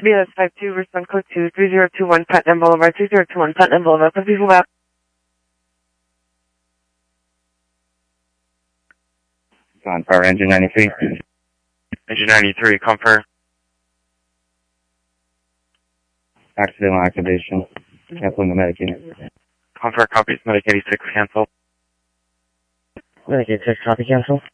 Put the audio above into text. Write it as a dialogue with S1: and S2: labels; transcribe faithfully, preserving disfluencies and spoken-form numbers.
S1: B S five two, respond code two three zero two one, Putnam Boulevard, two zero two one, Putnam Boulevard, for people out.
S2: On power engine ninety-three.
S3: Engine ninety-three, confirm.
S2: Accidental activation. Canceling the Medicaid.
S3: Confirm copies, Medic eighty-six, cancel.
S2: Medicaid six, copy cancel.